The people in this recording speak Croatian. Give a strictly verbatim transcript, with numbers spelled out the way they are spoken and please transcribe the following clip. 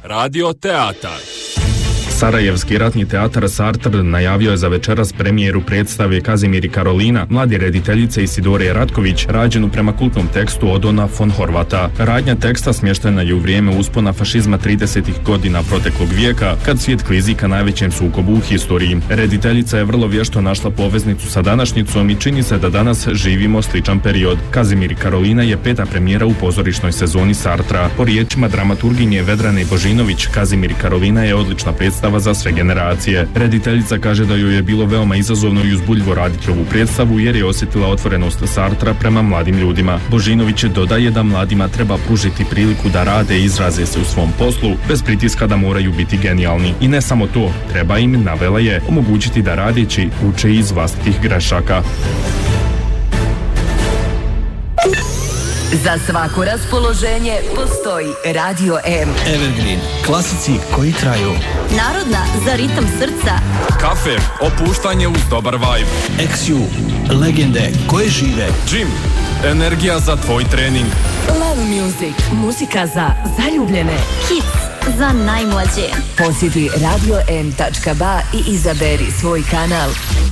Radio Teatar. Sarajevski ratni teatar Sartr najavio je za večeras premijeru predstave Kazimir i Karolina, mlade rediteljice Isidore Ratković, rađenu prema kultnom tekstu Odona von Horvata. Radnja teksta smještena je u vrijeme uspona fašizma tridesetih godina proteklog vijeka, kad svijet klizi ka najvećem sukobu u historiji. Rediteljica je vrlo vješto našla poveznicu sa današnjicom i čini se da danas živimo sličan period. Kazimir i Karolina je peta premijera u pozorišnoj sezoni Sartra. Po riječima dramaturginje Vedrane Božinović, Kazimir i Karolina je odlična predstava za sve generacije. Rediteljica kaže da joj je bilo veoma izazovno i uzbudljivo raditi ovu predstavu jer je osjetila otvorenost Sartra prema mladim ljudima. Božinović dodaje da mladima treba pružiti priliku da rade i izraze se u svom poslu, bez pritiska da moraju biti genijalni. I ne samo to, treba im, navela je, omogućiti da radeći uče iz vlastitih grešaka. Za svako raspoloženje postoji Radio M. Evergreen, klasici koji traju. Narodna za ritam srca. Kafe, opuštanje uz dobar vibe. X U, legende koje žive. Gym, energija za tvoj trening. Love music, muzika za zaljubljene. Hits za najmlađe. Posjeti radio m tačka ba i izaberi svoj kanal.